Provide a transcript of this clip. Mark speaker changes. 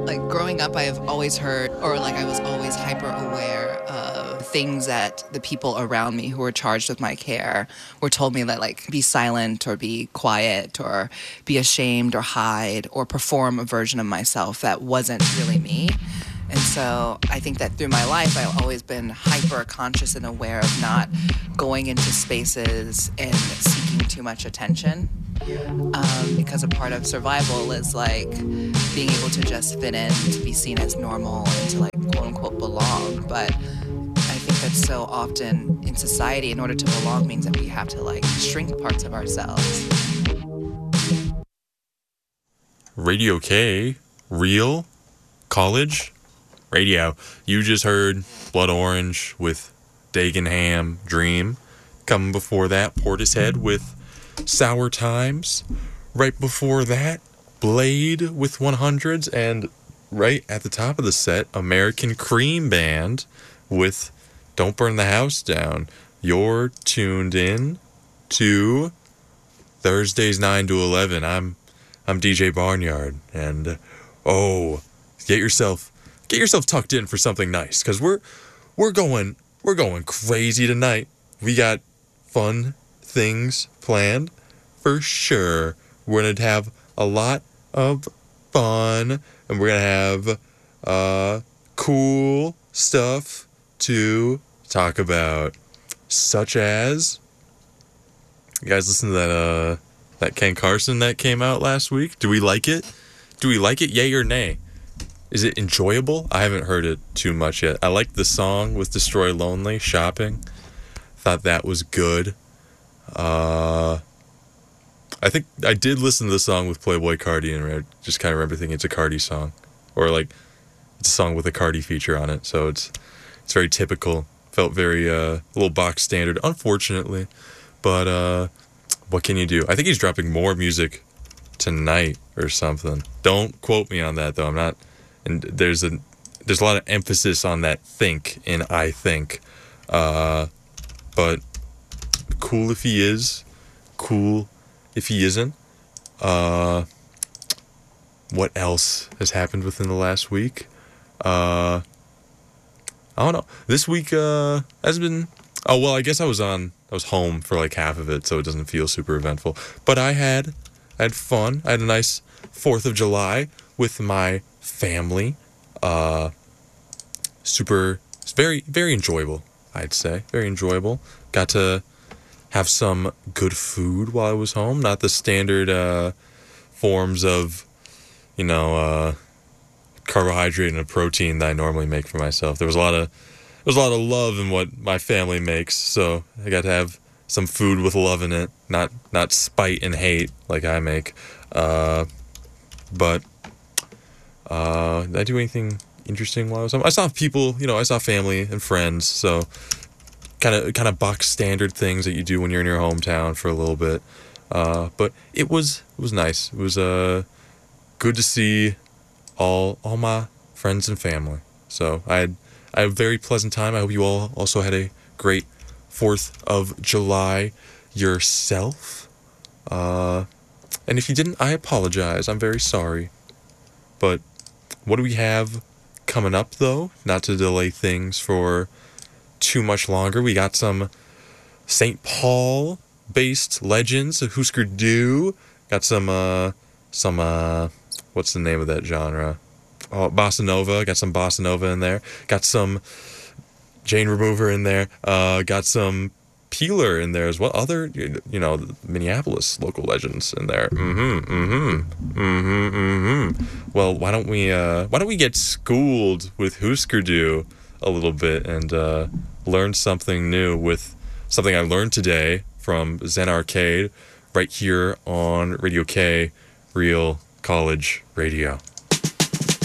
Speaker 1: Like growing up, I've always heard, or like I was always hyper aware of things that the people around me who were charged with my care were told me that like be silent or be quiet or be ashamed or hide or perform a version of myself that wasn't really me. And so I think that through my life, I've always been hyper conscious and aware of not going into spaces and seeking too much attention. Because a part of survival is like being able to just fit in, to be seen as normal, and to like quote unquote belong. But I think that so often in society, in order to belong means that we have to like shrink parts of ourselves.
Speaker 2: Radio K, Real, College, Radio. You just heard Blood Orange with Dagenham, Dream. Coming before that, Portishead with Sour Times. Right before that, Blade with 100s. And right at the top of the set, American Cream Band with Don't Burn the House Down. You're tuned in to Thursdays 9 to 11. I'm DJ Barnyard, and get yourself tucked in for something nice, because we're going crazy tonight. We got fun things planned for sure. We're gonna have a lot of fun, and we're gonna have cool stuff to talk about, such as, you guys listen to that Ken Carson that came out last week? Do we like it? Yay or nay? Is it enjoyable? I haven't heard it too much yet. I liked the song with Destroy Lonely, Shopping. Thought that was good. I think I did listen to the song with Playboi Carti, and I just kind of remember thinking it's a Carti song. Or like, it's a song with a Carti feature on it. So it's very typical. Felt very, a little box standard, unfortunately. But, what can you do? I think he's dropping more music tonight or something. Don't quote me on that, though. I'm not... And there's a lot of emphasis on that think in I think. But cool if he is. Cool if he isn't. What else has happened within the last week? I don't know. This week has been... Oh, well, I guess I was home for like half of it, so it doesn't feel super eventful. But I had fun. I had a nice 4th of July with my family. It's very, very enjoyable, I'd say. Very enjoyable. Got to have some good food while I was home. Not the standard forms of, carbohydrate and a protein that I normally make for myself. There was a lot of love in what my family makes, so I got to have some food with love in it, not spite and hate like I make. But did I do anything interesting while I was home? I saw people, I saw family and friends, so kind of box standard things that you do when you're in your hometown for a little bit. But it was nice. It was good to see all my friends and family. So I had a very pleasant time. I hope you all also had a great 4th of July yourself. And if you didn't, I apologize. I'm very sorry. But what do we have coming up, though? Not to delay things for too much longer. We got some St. Paul-based legends of Husker Du. Got some what's the name of that genre? Bossa Nova. Got some Bossa Nova in there. Got some Jane Remover in there. Got some Peeler in there as well. Other, Minneapolis local legends in there. Well, why don't we get schooled with Husker Du a little bit and learn something new with something I learned today from Zen Arcade right here on Radio K, Real College Radio.